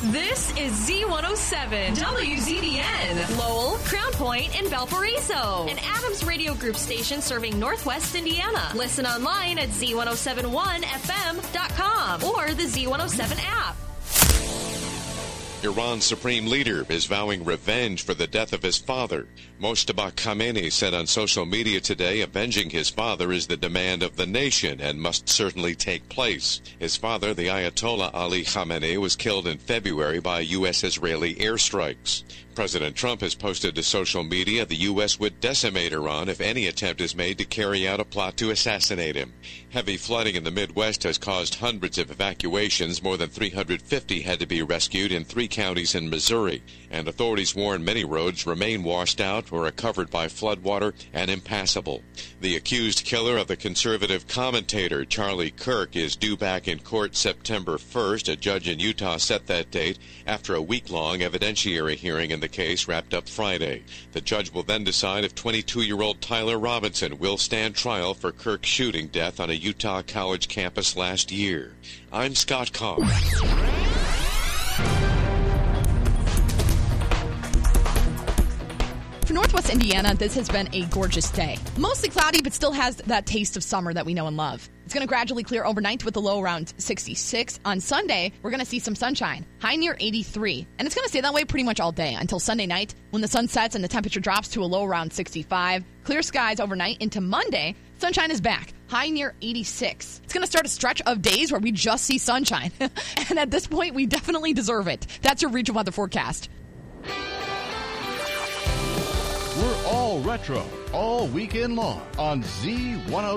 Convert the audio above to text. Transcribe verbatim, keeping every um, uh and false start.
This is Z one oh seven W Z D N, Lowell, Crown Point, and Valparaiso, an Adams Radio Group station serving Northwest Indiana. Listen online at Z one oh seven one F M dot com or the Z one oh seven app. Iran's supreme leader is vowing revenge for the death of his father. Mojtaba Khamenei said on social media today, avenging his father is the demand of the nation and must certainly take place. His father, the Ayatollah Ali Khamenei, was killed in February by U S-Israeli airstrikes. President Trump has posted to social media the U S would decimate Iran if any attempt is made to carry out a plot to assassinate him. Heavy flooding in the Midwest has caused hundreds of evacuations. More than three hundred fifty had to be rescued in three counties in Missouri, and authorities warn many roads remain washed out or are covered by floodwater and impassable. The accused killer of the conservative commentator Charlie Kirk is due back in court September first. A judge in Utah set that date after a week-long evidentiary hearing in the case wrapped up Friday. The judge will then decide if twenty-two-year-old Tyler Robinson will stand trial for Kirk's shooting death on a Utah college campus last year. I'm Scott Carr. For Northwest Indiana, this has been a gorgeous day. Mostly cloudy, but still has that taste of summer that we know and love. It's going to gradually clear overnight with a low around sixty-six. On Sunday, we're going to see some sunshine, high near eighty-three. And it's going to stay that way pretty much all day until Sunday night when the sun sets and the temperature drops to a low around sixty-five. Clear skies overnight into Monday. Sunshine is back, high near eighty-six. It's going to start a stretch of days where we just see sunshine. And at this point, we definitely deserve it. That's your regional weather forecast. We're all retro, all weekend long on Z one oh